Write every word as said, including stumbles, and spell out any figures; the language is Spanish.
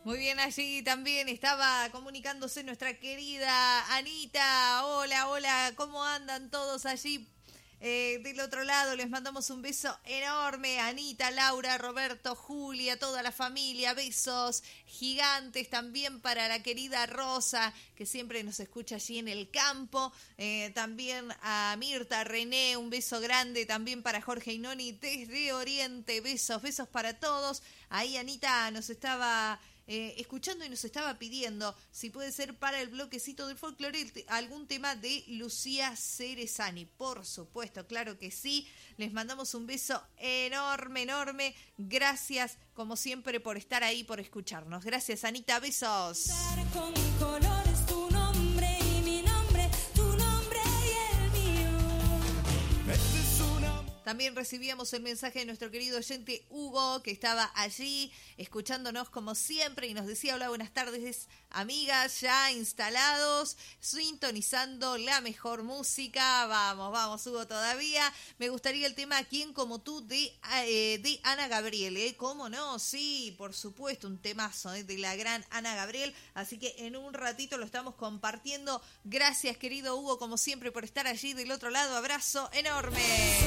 Muy bien, allí también estaba comunicándose nuestra querida Anita. Hola, hola, ¿cómo andan todos allí? Eh, del otro lado les mandamos un beso enorme, Anita, Laura, Roberto, Julia, toda la familia, besos gigantes también para la querida Rosa, que siempre nos escucha allí en el campo, eh, también a Mirta, René, un beso grande también para Jorge y Noni desde Oriente, besos, besos para todos. Ahí Anita nos estaba... Eh, escuchando y nos estaba pidiendo si puede ser para el bloquecito del folclore algún tema de Lucía Cerezani. Por supuesto, claro que sí. Les mandamos un beso enorme, enorme. Gracias, como siempre, por estar ahí, por escucharnos. Gracias, Anita. Besos. Con colores tu nombre y mi nombre, tu nombre y el mío. También recibíamos el mensaje de nuestro querido oyente Hugo, que estaba allí escuchándonos como siempre y nos decía: hola, buenas tardes, amigas, ya instalados, sintonizando la mejor música. Vamos, vamos, Hugo, todavía. Me gustaría el tema ¿Quién como tú? de, eh, de Ana Gabriel, ¿eh? ¿Cómo no? Sí, por supuesto, un temazo ¿eh? de la gran Ana Gabriel. Así que en un ratito lo estamos compartiendo. Gracias, querido Hugo, como siempre, por estar allí del otro lado. Abrazo enorme.